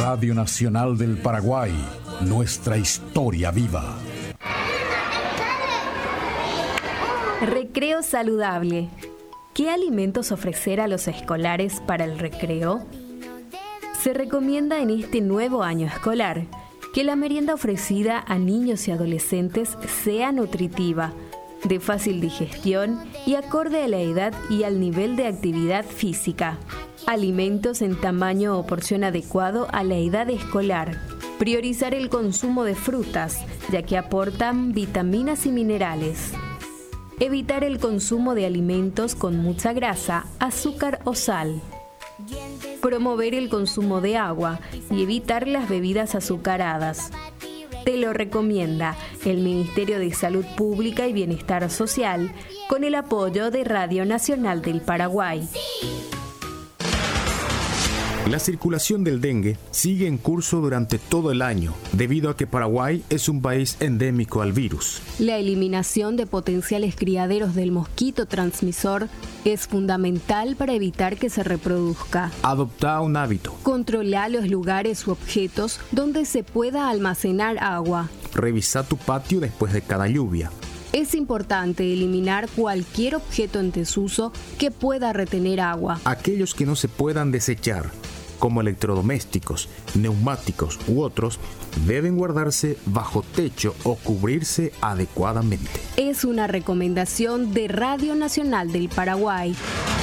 Radio Nacional del Paraguay, nuestra historia viva. Recreo saludable. ¿Qué alimentos ofrecer a los escolares para el recreo? Se recomienda en este nuevo año escolar que la merienda ofrecida a niños y adolescentes sea nutritiva, de fácil digestión y acorde a la edad y al nivel de actividad física. Alimentos en tamaño o porción adecuado a la edad escolar. Priorizar el consumo de frutas, ya que aportan vitaminas y minerales. Evitar el consumo de alimentos con mucha grasa, azúcar o sal. Promover el consumo de agua y evitar las bebidas azucaradas. Te lo recomienda el Ministerio de Salud Pública y Bienestar Social con el apoyo de Radio Nacional del Paraguay. La circulación del dengue sigue en curso durante todo el año, debido a que Paraguay es un país endémico al virus. La eliminación de potenciales criaderos del mosquito transmisor es fundamental para evitar que se reproduzca. Adopta un hábito. Controla los lugares u objetos donde se pueda almacenar agua. Revisa tu patio después de cada lluvia. Es importante eliminar cualquier objeto en desuso que pueda retener agua. Aquellos que no se puedan desechar, como electrodomésticos, neumáticos u otros, deben guardarse bajo techo o cubrirse adecuadamente. Es una recomendación de Radio Nacional del Paraguay.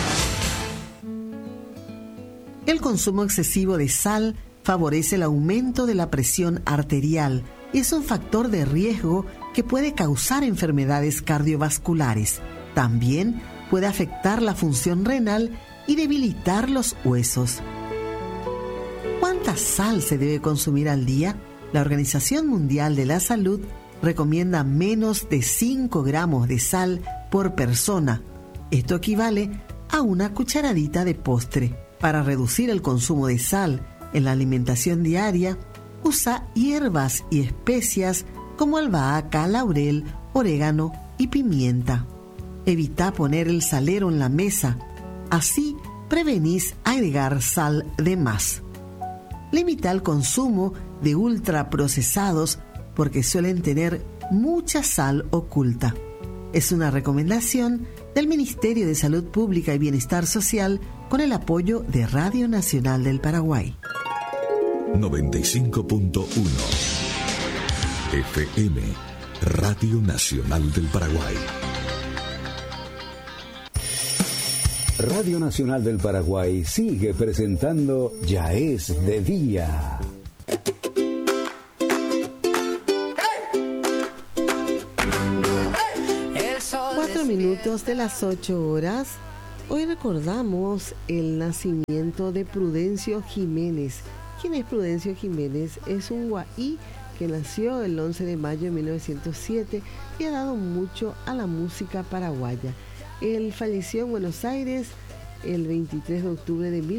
El consumo excesivo de sal favorece el aumento de la presión arterial y es un factor de riesgo que puede causar enfermedades cardiovasculares. También puede afectar la función renal y debilitar los huesos. ¿Cuánta sal se debe consumir al día? La Organización Mundial de la Salud recomienda menos de 5 gramos de sal por persona. Esto equivale a una cucharadita de postre. Para reducir el consumo de sal en la alimentación diaria, usa hierbas y especias como albahaca, laurel, orégano y pimienta. Evita poner el salero en la mesa. Así prevenís agregar sal de más. Limita el consumo de ultraprocesados porque suelen tener mucha sal oculta. Es una recomendación del Ministerio de Salud Pública y Bienestar Social con el apoyo de Radio Nacional del Paraguay. 95.1 FM, Radio Nacional del Paraguay. Radio Nacional del Paraguay sigue presentando Ya es de día. 4 minutos de las 8 horas. Hoy recordamos el nacimiento de Prudencio Jiménez. ¿Quién es Prudencio Jiménez? Es un guaí que nació el 11 de mayo de 1907 y ha dado mucho a la música paraguaya. Él falleció en Buenos Aires el 23 de octubre de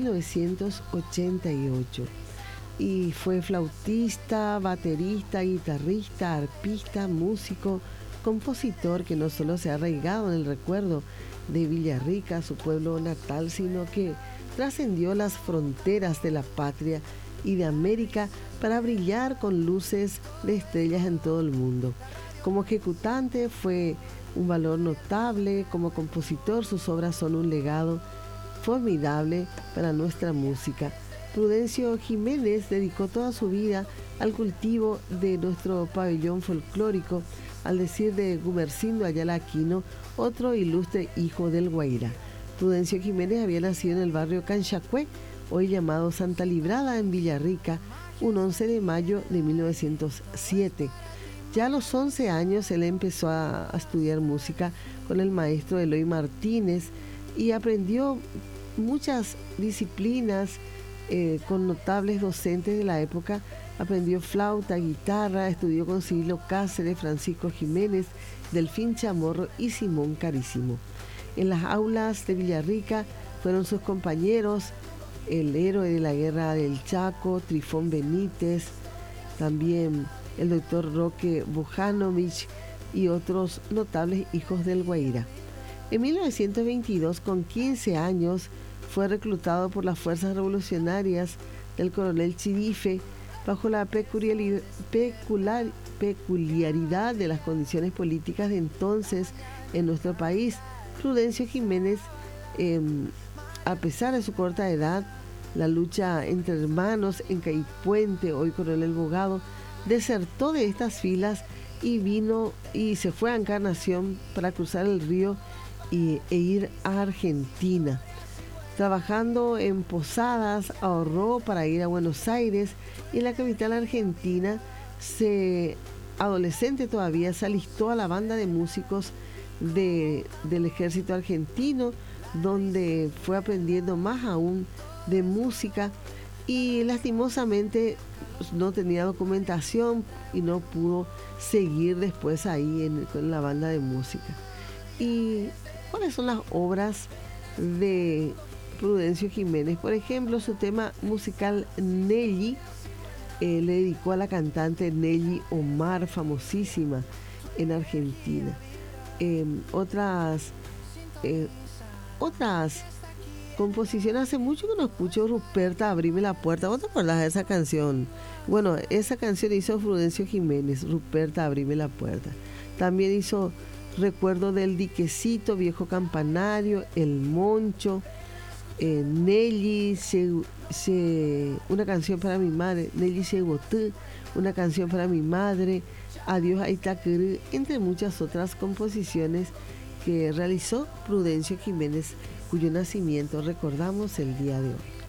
1988 y fue flautista, baterista, guitarrista, arpista, músico, compositor que no solo se ha arraigado en el recuerdo de Villarrica, su pueblo natal, sino que trascendió las fronteras de la patria y de América para brillar con luces de estrellas en todo el mundo. Como ejecutante fue un valor notable, como compositor sus obras son un legado formidable para nuestra música. Prudencio Jiménez dedicó toda su vida al cultivo de nuestro pabellón folclórico, al decir de Gumersindo Ayala Aquino, otro ilustre hijo del Guairá. Prudencio Jiménez había nacido en el barrio Canchacué, hoy llamado Santa Librada, en Villarrica, un 11 de mayo de 1907. Ya a los 11 años él empezó a estudiar música con el maestro Eloy Martínez y aprendió muchas disciplinas con notables docentes de la época. Aprendió flauta, guitarra, estudió con Cirilo Cáceres, Francisco Jiménez, Delfín Chamorro y Simón Carísimo. En las aulas de Villarrica fueron sus compañeros el héroe de la guerra del Chaco, Trifón Benítez, también el doctor Roque Bujanovich y otros notables hijos del Guairá. En 1922, con 15 años, fue reclutado por las fuerzas revolucionarias del coronel Chirife, bajo la peculiaridad de las condiciones políticas de entonces en nuestro país. Prudencio Jiménez, a pesar de su corta edad, la lucha entre hermanos en Caipuente, hoy Coronel Bogado, desertó de estas filas y vino y se fue a Encarnación para cruzar el río e ir a Argentina. Trabajando en Posadas, ahorró para ir a Buenos Aires y en la capital argentina, adolescente todavía, se alistó a la banda de músicos del ejército argentino, donde fue aprendiendo más aún de música y lastimosamente no tenía documentación y no pudo seguir después ahí con la banda de música. ¿Y cuáles son las obras de Prudencio Jiménez? Por ejemplo, su tema musical Nelly, le dedicó a la cantante Nelly Omar, famosísima en Argentina. Otras composiciones, hace mucho que no escucho Ruperta, Abrime la Puerta. ¿Vos te acordás de esa canción? Bueno, esa canción hizo Prudencio Jiménez, Ruperta, Abrime la Puerta. También hizo Recuerdo del Diquecito, Viejo Campanario, El Moncho, Nelly, una canción para mi madre, Nelly Segotú, una canción para mi madre, Adiós a Itaquerú, entre muchas otras composiciones que realizó Prudencio Jiménez, cuyo nacimiento recordamos el día de hoy.